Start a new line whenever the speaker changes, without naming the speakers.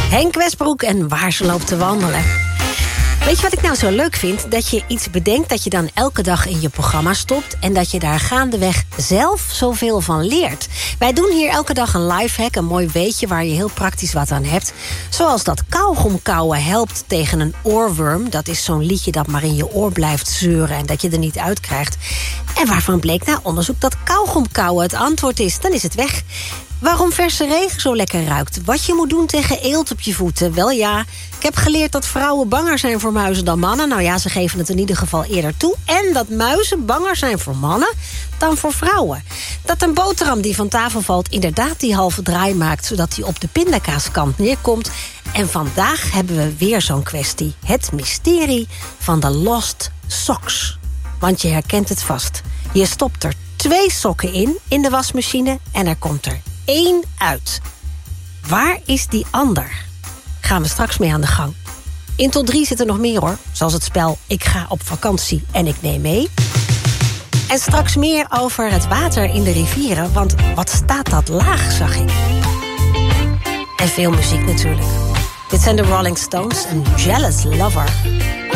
Henk Westbroek en Waar ze loopt te wandelen. Weet je wat ik nou zo leuk vind? Dat je iets bedenkt dat je dan elke dag in je programma stopt... en dat je daar gaandeweg zelf zoveel van leert. Wij doen hier elke dag een lifehack, een mooi weetje... waar je heel praktisch wat aan hebt. Zoals dat kauwgom kauwen helpt tegen een oorworm. Dat is zo'n liedje dat maar in je oor blijft zeuren... en dat je er niet uit krijgt. En waarvan bleek na onderzoek dat kauwgom kauwen het antwoord is. Dan is het weg. Waarom verse regen zo lekker ruikt. Wat je moet doen tegen eelt op je voeten. Wel ja, ik heb geleerd dat vrouwen banger zijn voor muizen dan mannen. Nou ja, ze geven het in ieder geval eerder toe. En dat muizen banger zijn voor mannen dan voor vrouwen. Dat een boterham die van tafel valt inderdaad die halve draai maakt... zodat die op de pindakaaskant neerkomt. En vandaag hebben we weer zo'n kwestie. Het mysterie van de lost socks. Want je herkent het vast. Je stopt er 2 sokken in de wasmachine en er komt er 1 uit. Waar is die ander? Gaan we straks mee aan de gang. In tot 3 zit er nog meer hoor. Zoals het spel Ik ga op vakantie en ik neem mee. En straks meer over het water in de rivieren. Want wat staat dat laag, zag ik. En veel muziek natuurlijk. Dit zijn de Rolling Stones en Jealous Lover.